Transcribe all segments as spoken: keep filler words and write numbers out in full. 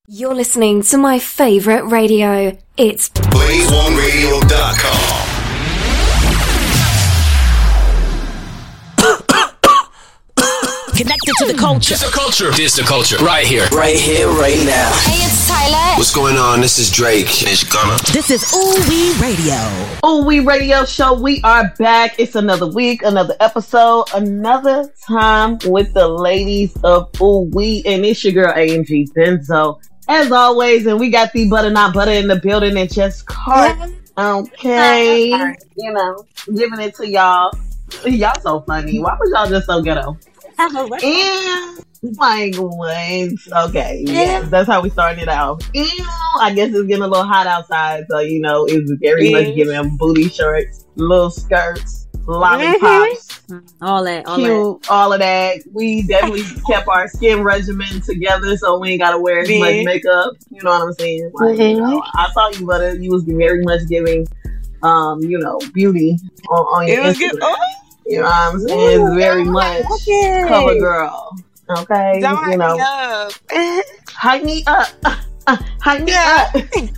You're listening to my favorite radio. It's blaze one radio dot com. Connected to the culture. It's the culture. It's the culture. Right here. Right here, right now. Hey, it's Tyler. What's going on? This is Drake. It's Gunna. This is Ooh Wee Radio. Ooh Wee Radio Show. We are back. It's another week, another episode, another time with the ladies of Ooh Wee. And it's your girl, A M G Benzo. As always, and we got the butter not butter in the building and just cart. Okay. You know, giving it to y'all. Y'all so funny. Why was y'all just so ghetto? And like what? Okay, yes, that's how we started it out. And I guess it's getting a little hot outside, so you know it's very much giving booty shorts, little skirts, lollipops, all that, all cute, that. all of that. We definitely kept our skin regimen together, so we ain't gotta wear as much makeup. You know what I'm saying? Like, mm-hmm. you know, I saw you, butter. You was very much giving, um, you know, beauty on, on your Instagram. Good. Oh. You know what I'm saying? It's very much okay. Cover girl. Okay? Don't you know. Hype me up. Hype me up.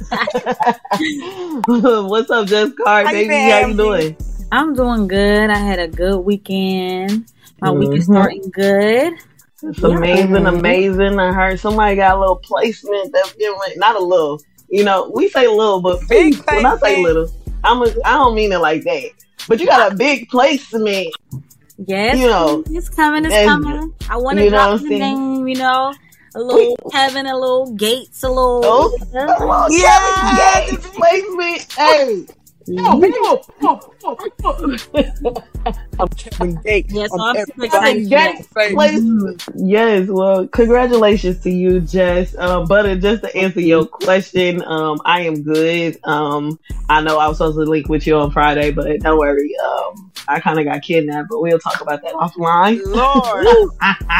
What's up, Just Card, baby? How you doing? I'm doing good. I had a good weekend. My mm-hmm. week is starting good. It's yeah. amazing, amazing. I heard somebody got a little placement that's getting, not a little. You know, we say little, but big. When I say little, I'm a, I don't mean it like that. But you got a big placement. Yes, you know, it's coming, it's coming. I want to drop the name, you know, a little Kevin, a little Gates, a little. Oh, uh, yeah, Gates placement. Hey. Oh, oh, oh, oh, oh. I'm Kevin Gates. Yes, I'm I'm super excited. Yes, well, congratulations to you, Jess. Um, Butter, just to answer your question, um, I am good. Um, I know I was supposed to link with you on Friday, but don't worry. Um, I kind of got kidnapped, but we'll talk about that offline. Lord.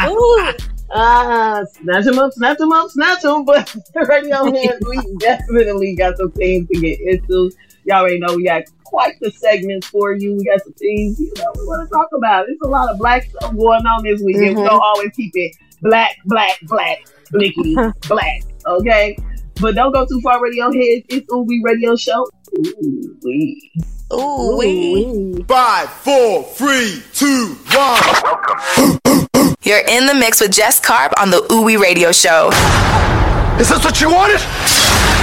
Ah, snatch him up, snatch him up, snatch him. But radio man, we definitely got some things to get into. Y'all already know we got quite the segments for you. We got some things, you know, we want to talk about. There's a lot of black stuff going on this weekend. Mm-hmm. We don't always keep it black, black, black, blickety, black, okay? But don't go too far, radio heads. It's Ooh Wee Radio Show. Ooh Wee. Ooh Wee. Five, four, three, two, one. You're in the mix with Jess Carp on the Ooh Wee Radio Show. Is this what you wanted?